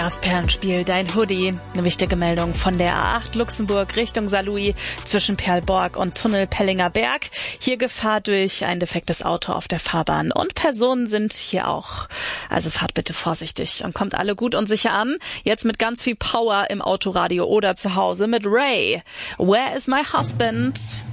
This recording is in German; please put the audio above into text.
Perlenspiel, dein Hoodie. Eine wichtige Meldung von der A8 Luxemburg Richtung Saarlouis zwischen Perlborg und Tunnel Pellinger Berg. Hier Gefahr durch ein defektes Auto auf der Fahrbahn. Und Personen sind hier auch. Also fahrt bitte vorsichtig und kommt alle gut und sicher an. Jetzt mit ganz viel Power im Autoradio oder zu Hause mit Ray. Where is my husband?